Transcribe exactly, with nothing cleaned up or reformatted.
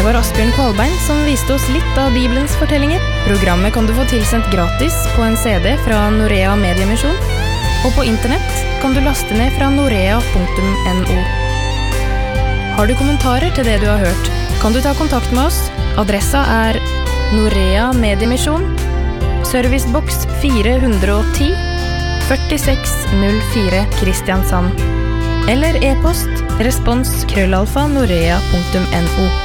Det var Asbjørn Kvalbein som viste oss litt av Bibelens fortellinger. Programmet kan du få tilsendt gratis på en C D fra Norea Mediemisjon, og på internett kan du laste ned fra norea punktum no. Har du kommentarer til det du har hørt, kan du ta kontakt med oss. Adressa er Norea Mediemisjon, servicebox fire hundre og ti, førtiseks null fire Kristiansand. Eller e-post respons krøllalfa norea punktum no.